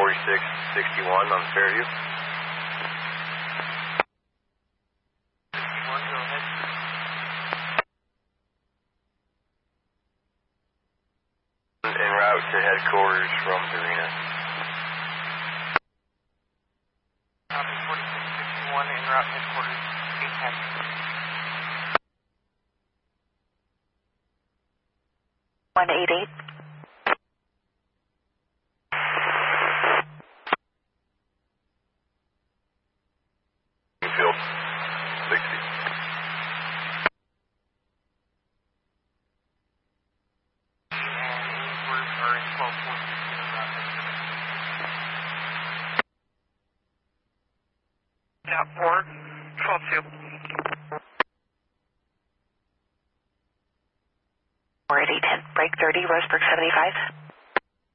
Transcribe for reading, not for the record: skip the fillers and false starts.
4661 on Fairview. 61, go ahead. En route to headquarters from Dorena. Copy 4661, en route headquarters, 810. 188. Field 60. And orders are in 12460 en route headquarters. Out 4, 12-2. We're at 810. Break 30, Roseburg 75.